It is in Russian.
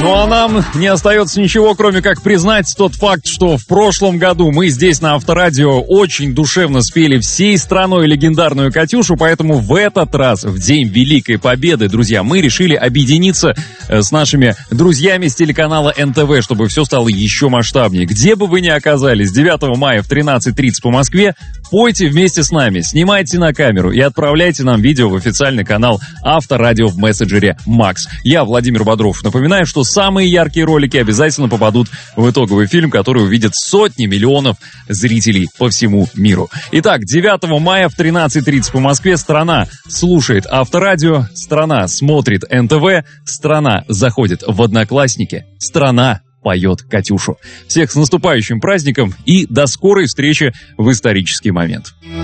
Ну а нам не остается ничего, кроме как признать тот факт, что в прошлом году мы здесь на Авторадио очень душевно спели всей страной легендарную «Катюшу», поэтому в этот раз, в День Великой Победы, друзья, мы решили объединиться с нашими друзьями с телеканала НТВ, чтобы все стало еще масштабнее. Где бы вы ни оказались, 9 мая в 13:30 по Москве, пойте вместе с нами, снимайте на камеру и отправляйте нам видео в официальный канал Авторадио в мессенджере Макс. Я, Владимир Бодров, напоминаю, что самые яркие ролики обязательно попадут в итоговый фильм, который увидят сотни миллионов зрителей по всему миру. Итак, 9 мая в 13:30 по Москве страна слушает Авторадио, страна смотрит НТВ, страна заходит в Одноклассники, страна поет «Катюшу». Всех с наступающим праздником и до скорой встречи в исторический момент.